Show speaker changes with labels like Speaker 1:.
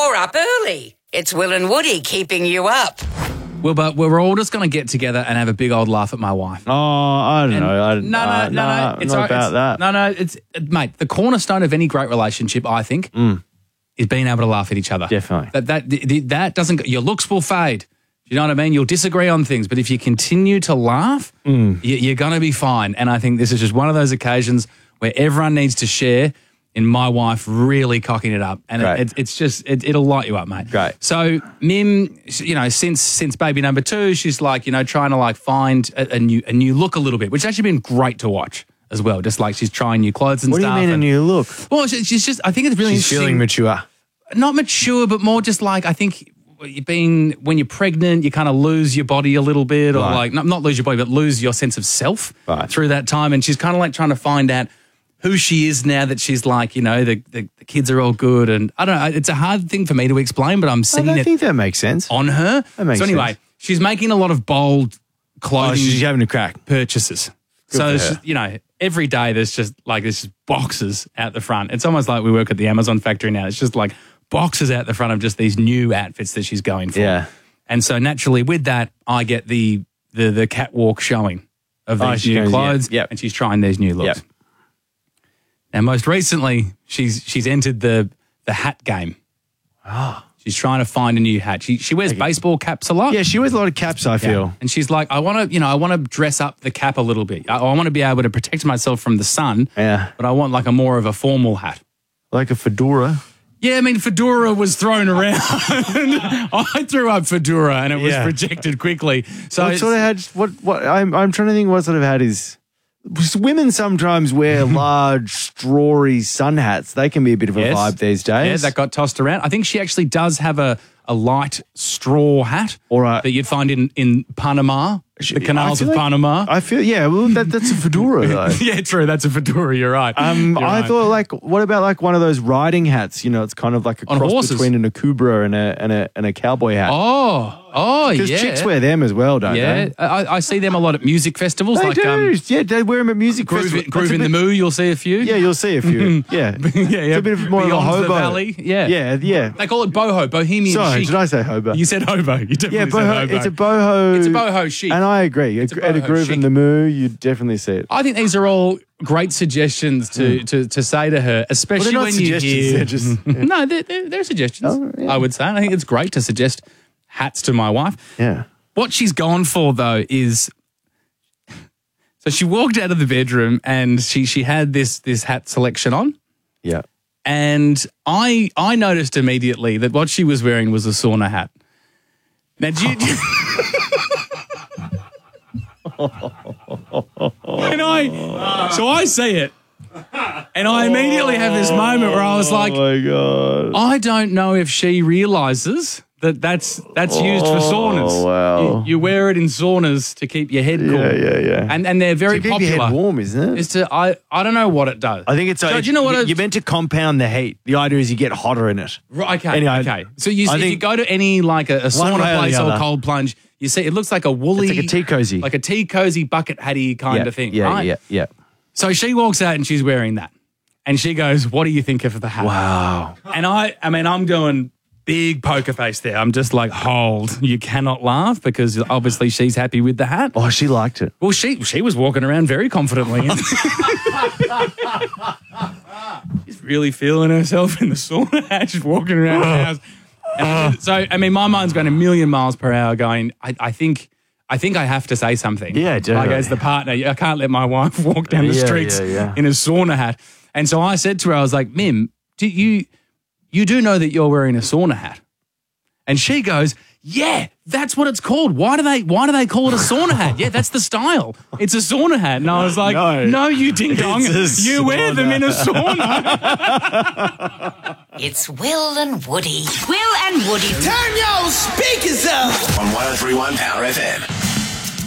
Speaker 1: You're up early. It's Will and Woody keeping you up.
Speaker 2: Well, but we're all just going to get together and have a big old laugh at my wife.
Speaker 3: Oh, I don't know.
Speaker 2: No.
Speaker 3: It's not about that.
Speaker 2: No. It's mate. The cornerstone of any great relationship, I think, is being able to laugh at each other.
Speaker 3: Definitely.
Speaker 2: That doesn't. Your looks will fade. You know what I mean? You'll disagree on things, but if you continue to laugh, you're going to be fine. And I think this is just one of those occasions where everyone needs to share in my wife really cocking it up. And it'll light you up, mate.
Speaker 3: Great.
Speaker 2: So Mim, you know, since baby number 2, she's like, you know, trying to like find a new look a little bit, which has actually been great to watch as well. Just like she's trying new clothes and stuff.
Speaker 3: What do you mean a new look?
Speaker 2: Well, she's just, I think it's really interesting.
Speaker 3: She's feeling mature.
Speaker 2: Not mature, but more just like, I think when you're pregnant, you kind of lose your body a little bit, or like not lose your body, but lose your sense of self through that time. And she's kind of like trying to find out who she is now that she's like, you know, the kids are all good. And I don't know, it's a hard thing for me to explain, but I'm seeing it.
Speaker 3: I think that makes sense
Speaker 2: On her.
Speaker 3: That makes
Speaker 2: so anyway,
Speaker 3: sense.
Speaker 2: She's making a lot of bold clothing
Speaker 3: she's having a crack.
Speaker 2: purchases. So, you know, every day there's just boxes out the front. It's almost like we work at the Amazon factory now. It's just like boxes out the front of just these new outfits that she's going for.
Speaker 3: Yeah.
Speaker 2: And so naturally with that, I get the catwalk showing of these new clothes, and she's trying these new looks.
Speaker 3: Yep.
Speaker 2: Now, most recently, she's entered the hat game.
Speaker 3: Oh.
Speaker 2: She's trying to find a new hat. She wears baseball caps a lot.
Speaker 3: Yeah, she wears a lot of caps, I feel.
Speaker 2: And she's like, I want to dress up the cap a little bit. I want to be able to protect myself from the sun.
Speaker 3: Yeah.
Speaker 2: But I want like a more of a formal hat.
Speaker 3: Like a fedora.
Speaker 2: Yeah, I mean, fedora was thrown around. I threw up fedora and it was rejected quickly. So
Speaker 3: what sort of hat? What? I'm trying to think. What sort of hat is? Women sometimes wear large, strawy sun hats. They can be a bit of a vibe these days.
Speaker 2: Yeah, that got tossed around. I think she actually does have a light straw hat that you'd find in Panama, the canals of Panama.
Speaker 3: I feel, well, that's a fedora, though.
Speaker 2: Yeah, true. That's a fedora. You're right.
Speaker 3: I thought, like, what about like one of those riding hats? You know, it's kind of like a cross between an akubra and a cowboy hat.
Speaker 2: Oh, yeah.
Speaker 3: Because chicks wear them as well, don't they?
Speaker 2: Yeah, I see them a lot at music festivals.
Speaker 3: They
Speaker 2: like,
Speaker 3: do. They wear them at music festivals.
Speaker 2: Groove in the Moo, you'll see a few.
Speaker 3: Yeah, you'll see a few. Yeah. It's a bit of more
Speaker 2: Beyond
Speaker 3: of a hobo.
Speaker 2: the Valley. Yeah.
Speaker 3: They
Speaker 2: call it boho, bohemian chic.
Speaker 3: Did I say hobo?
Speaker 2: You said hobo. You definitely said hobo.
Speaker 3: It's a boho.
Speaker 2: It's a boho chic.
Speaker 3: And I agree. At a Groove in the Moo, you definitely see it.
Speaker 2: I think these are all great suggestions to say to her, especially when you hear...
Speaker 3: They're just,
Speaker 2: No, they're suggestions, I would say. I think it's great to suggest hats to my wife.
Speaker 3: Yeah.
Speaker 2: What she's gone for, though, is... So she walked out of the bedroom and she had this hat selection on.
Speaker 3: Yeah.
Speaker 2: And I noticed immediately that what she was wearing was a sauna hat. Now, so I see it, and I immediately have this moment where I was like,
Speaker 3: "Oh my God!"
Speaker 2: I don't know if she realizes that's used for saunas.
Speaker 3: Oh wow!
Speaker 2: You wear it in saunas to keep your head cool.
Speaker 3: Yeah.
Speaker 2: And they're very
Speaker 3: to keep
Speaker 2: popular.
Speaker 3: your head warm, isn't it?
Speaker 2: I don't know what it does.
Speaker 3: I think it's.
Speaker 2: So, do you know what?
Speaker 3: You're meant to compound the heat. The idea is you get hotter in it.
Speaker 2: Right, okay.
Speaker 3: Anyway,
Speaker 2: okay. So if you go to any like a sauna place or cold plunge, you see it looks like a woolly,
Speaker 3: it's like a tea cozy,
Speaker 2: bucket hatty kind of thing. Right?
Speaker 3: Yeah.
Speaker 2: So she walks out and she's wearing that, and she goes, "What do you think of the hat?"
Speaker 3: Wow.
Speaker 2: And I mean, I'm doing big poker face there. I'm just like, hold, you cannot laugh because obviously she's happy with the hat.
Speaker 3: Oh, she liked it.
Speaker 2: Well, she was walking around very confidently. She's really feeling herself in the sauna hat. She's walking around the house. And so, I mean, my mind's going a million miles per hour going, I think I have to say something.
Speaker 3: Yeah, definitely.
Speaker 2: Like as the partner, I can't let my wife walk down the streets in a sauna hat. And so I said to her, I was like, Mim, you do know that you're wearing a sauna hat? And she goes, yeah, that's what it's called. Why do they call it a sauna hat? Yeah, that's the style. It's a sauna hat. And I was like, no you ding dong. You wear them in a sauna.
Speaker 1: It's Will and Woody. Will and Woody.
Speaker 4: Turn your speakers up.
Speaker 5: On 103.1 Power FM.